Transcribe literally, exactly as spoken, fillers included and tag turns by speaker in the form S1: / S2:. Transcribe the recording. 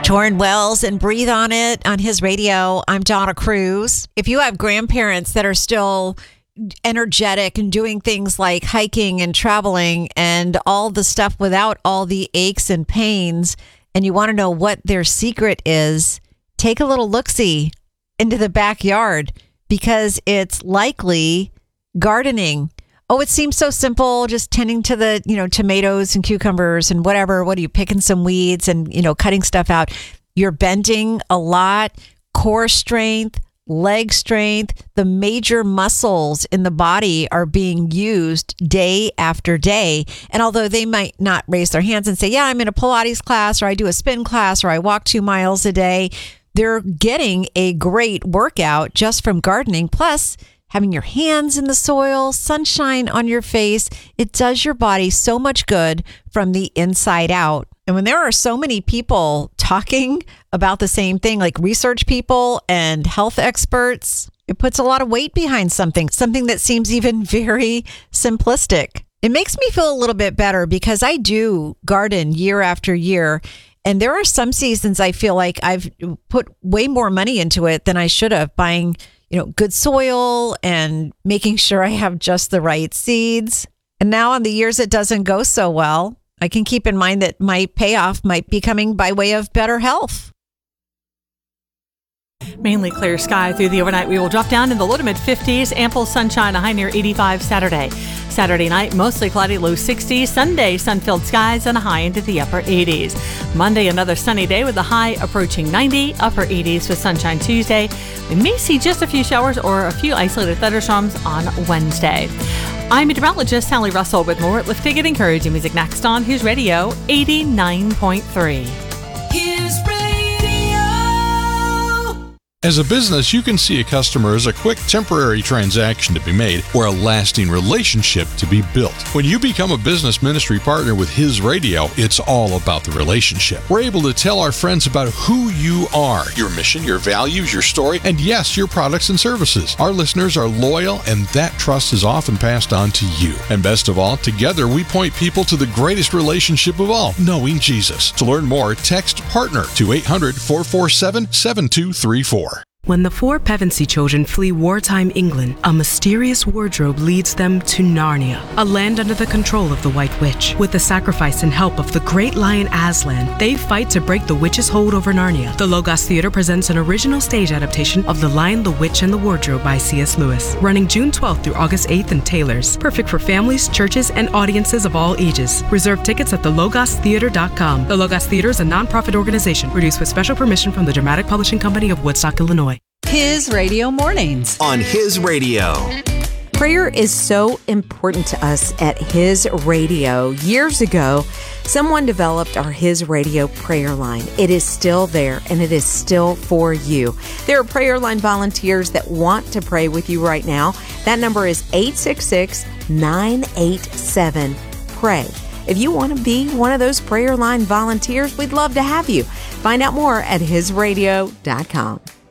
S1: Torrin Wells and Breathe on It on His Radio. I'm Donna Cruz. If you have grandparents that are still energetic and doing things like hiking and traveling and all the stuff without all the aches and pains, and you want to know what their secret is, take a little look-see into the backyard because it's likely gardening. Oh, it seems so simple, just tending to the, you know, tomatoes and cucumbers and whatever. What are you picking some weeds and, you know, cutting stuff out? You're bending a lot, core strength, leg strength. The major muscles in the body are being used day after day. And although they might not raise their hands and say, yeah, I'm in a Pilates class or I do a spin class or I walk two miles a day, they're getting a great workout just from gardening. Plus, having your hands in the soil, sunshine on your face, it does your body so much good from the inside out. And when there are so many people talking about the same thing, like research people and health experts, it puts a lot of weight behind something, something that seems even very simplistic. It makes me feel a little bit better because I do garden year after year. And there are some seasons I feel like I've put way more money into it than I should have, buying you know, good soil and making sure I have just the right seeds. And now on the years it doesn't go so well, I can keep in mind that my payoff might be coming by way of better health.
S2: Mainly clear sky through the overnight. We will drop down in the low to mid fifties. Ample sunshine, a high near eighty-five Saturday. Saturday night, mostly cloudy, low sixties. Sunday, sun-filled skies and a high into the upper eighties. Monday, another sunny day with a high approaching ninety, upper eighties with sunshine Tuesday. We may see just a few showers or a few isolated thunderstorms on Wednesday. I'm meteorologist Sally Russell with more uplifting and encouraging music next on His Radio eighty-nine point three.
S3: His Radio.
S4: As a business, you can see a customer as a quick temporary transaction to be made or a lasting relationship to be built. When you become a business ministry partner with His Radio, it's all about the relationship. We're able to tell our friends about who you are, your mission, your values, your story, and yes, your products and services. Our listeners are loyal, and that trust is often passed on to you. And best of all, together we point people to the greatest relationship of all, knowing Jesus. To learn more, text PARTNER to eight hundred, four four seven, seven two three four.
S5: When the four Pevensey children flee wartime England, a mysterious wardrobe leads them to Narnia, a land under the control of the White Witch. With the sacrifice and help of the great lion Aslan, they fight to break the witch's hold over Narnia. The Logos Theater presents an original stage adaptation of The Lion, the Witch, and the Wardrobe by C S Lewis, running June twelfth through August eighth in Taylor's. Perfect for families, churches, and audiences of all ages. Reserve tickets at the logos theater dot com. The Logos Theater is a nonprofit organization produced with special permission from the Dramatic Publishing Company of Woodstock, Illinois.
S6: His Radio Mornings.
S7: On His Radio.
S8: Prayer is so important to us at His Radio. Years ago, someone developed our His Radio prayer line. It is still there, and it is still for you. There are prayer line volunteers that want to pray with you right now. That number is eight six six, nine eight seven, pray. If you want to be one of those prayer line volunteers, we'd love to have you. Find out more at his radio dot com.